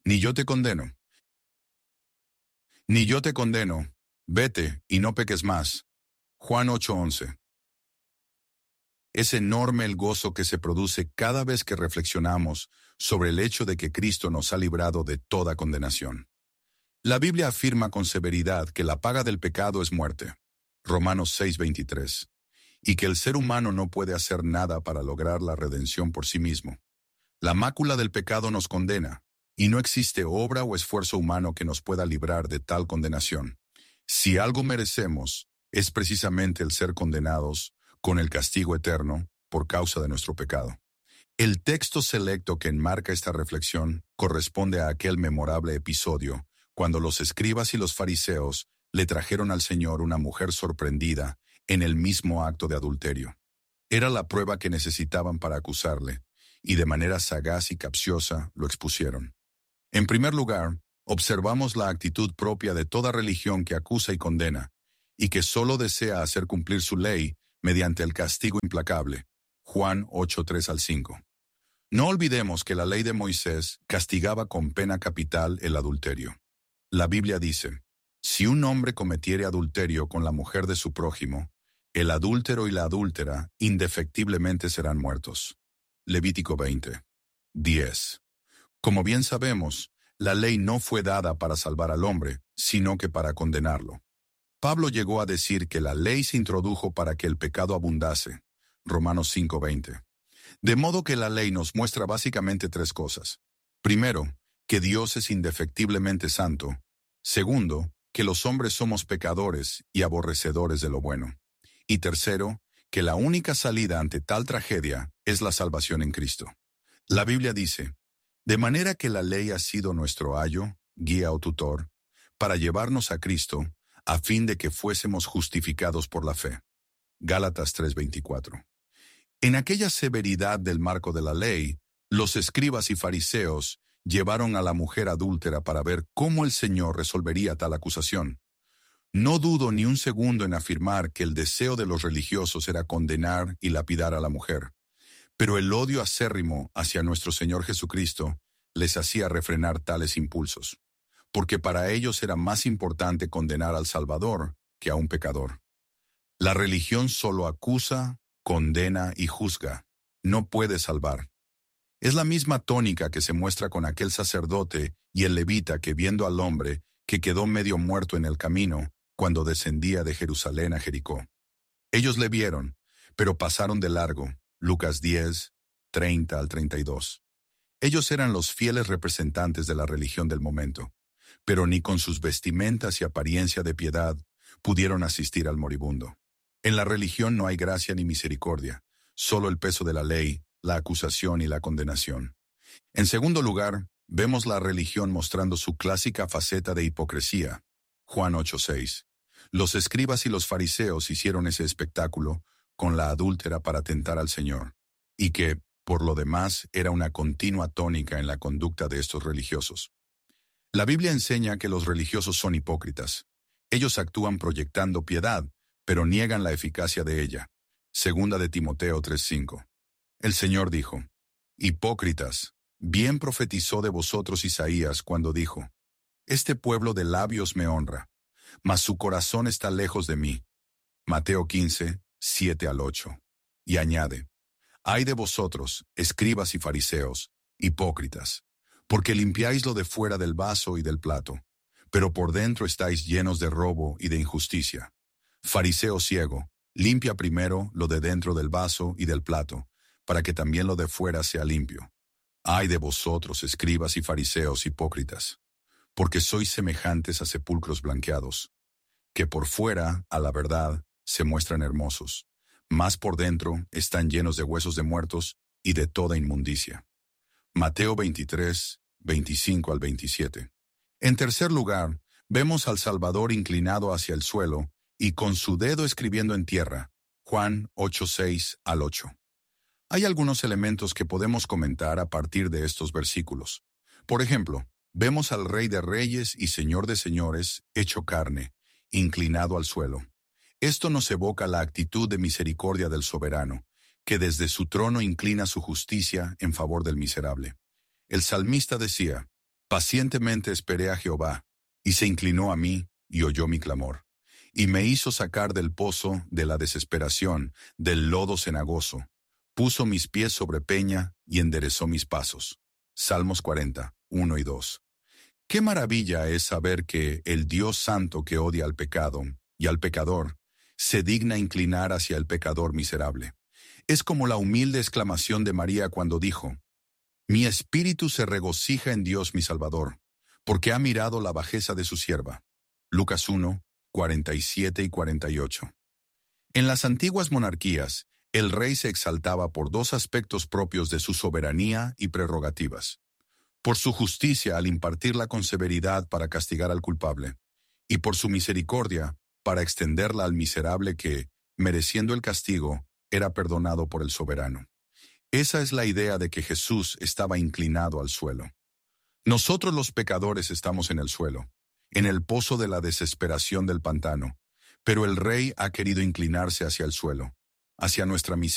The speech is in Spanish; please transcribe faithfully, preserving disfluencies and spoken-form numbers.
Ni yo te condeno. Ni yo te condeno. Vete y no peques más. Juan ocho once. Es enorme el gozo que se produce cada vez que reflexionamos sobre el hecho de que Cristo nos ha librado de toda condenación. La Biblia afirma con severidad que la paga del pecado es muerte. Romanos seis veintitrés. Y que el ser humano no puede hacer nada para lograr la redención por sí mismo. La mácula del pecado nos condena, y no existe obra o esfuerzo humano que nos pueda librar de tal condenación. Si algo merecemos, es precisamente el ser condenados con el castigo eterno por causa de nuestro pecado. El texto selecto que enmarca esta reflexión corresponde a aquel memorable episodio cuando los escribas y los fariseos le trajeron al Señor una mujer sorprendida en el mismo acto de adulterio. Era la prueba que necesitaban para acusarle, y de manera sagaz y capciosa lo expusieron. En primer lugar, observamos la actitud propia de toda religión que acusa y condena, y que solo desea hacer cumplir su ley mediante el castigo implacable. Juan ocho tres al cinco. No olvidemos que la ley de Moisés castigaba con pena capital el adulterio. La Biblia dice, si un hombre cometiere adulterio con la mujer de su prójimo, el adúltero y la adúltera indefectiblemente serán muertos. Levítico veinte, diez. Como bien sabemos, la ley no fue dada para salvar al hombre, sino que para condenarlo. Pablo llegó a decir que la ley se introdujo para que el pecado abundase. Romanos cinco veinte. De modo que la ley nos muestra básicamente tres cosas. Primero, que Dios es indefectiblemente santo. Segundo, que los hombres somos pecadores y aborrecedores de lo bueno. Y tercero, que la única salida ante tal tragedia es la salvación en Cristo. La Biblia dice, de manera que la ley ha sido nuestro ayo, guía o tutor, para llevarnos a Cristo, a fin de que fuésemos justificados por la fe. Gálatas tres veinticuatro. En aquella severidad del marco de la ley, los escribas y fariseos llevaron a la mujer adúltera para ver cómo el Señor resolvería tal acusación. No dudo ni un segundo en afirmar que el deseo de los religiosos era condenar y lapidar a la mujer, pero el odio acérrimo hacia nuestro Señor Jesucristo les hacía refrenar tales impulsos, porque para ellos era más importante condenar al Salvador que a un pecador. La religión solo acusa, condena y juzga, no puede salvar. Es la misma tónica que se muestra con aquel sacerdote y el levita que viendo al hombre que quedó medio muerto en el camino cuando descendía de Jerusalén a Jericó. Ellos le vieron, pero pasaron de largo. Lucas diez, treinta al treinta y dos. Ellos eran los fieles representantes de la religión del momento, pero ni con sus vestimentas y apariencia de piedad pudieron asistir al moribundo. En la religión no hay gracia ni misericordia, solo el peso de la ley, la acusación y la condenación. En segundo lugar, vemos la religión mostrando su clásica faceta de hipocresía. Juan ocho seis. Los escribas y los fariseos hicieron ese espectáculo con la adúltera para tentar al Señor, y que, por lo demás, era una continua tónica en la conducta de estos religiosos. La Biblia enseña que los religiosos son hipócritas. Ellos actúan proyectando piedad, pero niegan la eficacia de ella. Segunda de Timoteo tres cinco. El Señor dijo, hipócritas, bien profetizó de vosotros Isaías cuando dijo, este pueblo de labios me honra, mas su corazón está lejos de mí. Mateo quince, siete al ocho. Y añade, ay de vosotros, escribas y fariseos, hipócritas, porque limpiáis lo de fuera del vaso y del plato, pero por dentro estáis llenos de robo y de injusticia. Fariseo ciego, limpia primero lo de dentro del vaso y del plato, para que también lo de fuera sea limpio. Ay de vosotros, escribas y fariseos hipócritas, porque sois semejantes a sepulcros blanqueados, que por fuera, a la verdad, se muestran hermosos, mas por dentro están llenos de huesos de muertos y de toda inmundicia. Mateo veintitrés, veinticinco al veintisiete. En tercer lugar, vemos al Salvador inclinado hacia el suelo y con su dedo escribiendo en tierra. Juan ocho seis al ocho. Hay algunos elementos que podemos comentar a partir de estos versículos. Por ejemplo, vemos al Rey de Reyes y Señor de Señores, hecho carne, inclinado al suelo. Esto nos evoca la actitud de misericordia del soberano, que desde su trono inclina su justicia en favor del miserable. El salmista decía, Pacientemente esperé a Jehová, y se inclinó a mí, y oyó mi clamor, y me hizo sacar del pozo de la desesperación, del lodo cenagoso. Puso mis pies sobre peña, y enderezó mis pasos. Salmos cuarenta, uno y dos. Qué maravilla es saber que el Dios santo que odia al pecado y al pecador, se digna inclinar hacia el pecador miserable. Es como la humilde exclamación de María cuando dijo: Mi espíritu se regocija en Dios mi Salvador, porque ha mirado la bajeza de su sierva. Lucas uno, cuarenta y siete y cuarenta y ocho. En las antiguas monarquías, el rey se exaltaba por dos aspectos propios de su soberanía y prerrogativas: por su justicia al impartirla con severidad para castigar al culpable, y por su misericordia para extenderla al miserable que, mereciendo el castigo, era perdonado por el soberano. Esa es la idea de que Jesús estaba inclinado al suelo. Nosotros los pecadores estamos en el suelo, en el pozo de la desesperación del pantano, pero el Rey ha querido inclinarse hacia el suelo, hacia nuestra miseria.